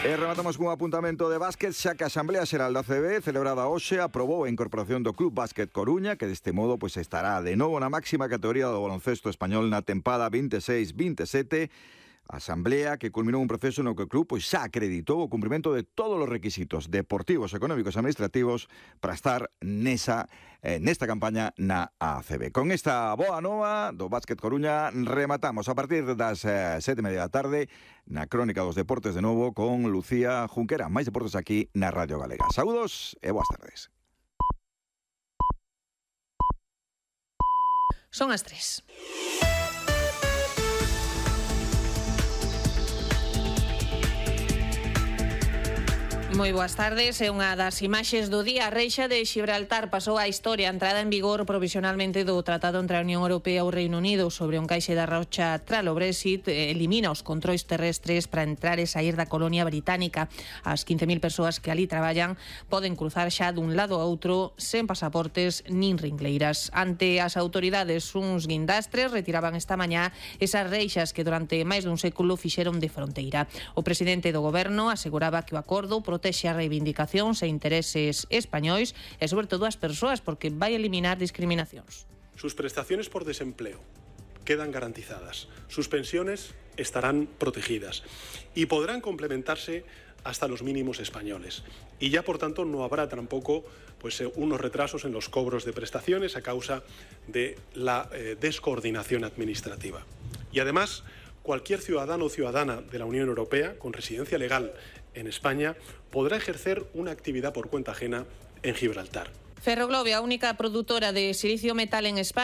E rematamos cun apuntamento de básquet, xa que a Asamblea Xeral da ACB, celebrada hoxe, aprobou a incorporación do Club Básquet Coruña, que deste modo estará de novo na máxima categoría do baloncesto español na tempada 26-27. A Asamblea que culminou un proceso no que o club xa acreditou o cumprimento de todos os requisitos deportivos, económicos e administrativos para estar nesta campaña na ACB. Con esta boa nova do Básquet Coruña rematamos a partir das 7:30 da tarde na Crónica dos Deportes de novo con Lucía Junquera. Máis deportes aquí na Radio Galega. Saúdos e boas tardes. Son as 3. Moi boas tardes, é unha das imaxes do día. A reixa de Xibraltar pasou á historia a entrada en vigor provisionalmente do Tratado entre a Unión Europea e o Reino Unido sobre o encaixe da rocha tras o Brexit. Elimina os controis terrestres para entrar e sair da colonia británica. As 15.000 persoas que ali traballan poden cruzar xa dun lado a outro sen pasaportes nin ringleiras. Ante as autoridades, uns guindastres retiraban esta mañá esas reixas que durante máis dun século fixeron de fronteira. O presidente do goberno aseguraba que o acordo protexe as reivindicacións e intereses españois e, sobre todo, as persoas, porque vai eliminar discriminacións. Sus prestaciones por desempleo quedan garantizadas, sus pensiones estarán protegidas y podrán complementarse hasta los mínimos españoles. Y ya, por tanto, no habrá tampoco unos retrasos en los cobros de prestaciones a causa de la descoordinación administrativa. Y además, cualquier ciudadano o ciudadana de la Unión Europea con residencia legal en España podrá ejercer una actividad por cuenta ajena en Gibraltar. Ferroglobia, a única produtora de silicio metal en España,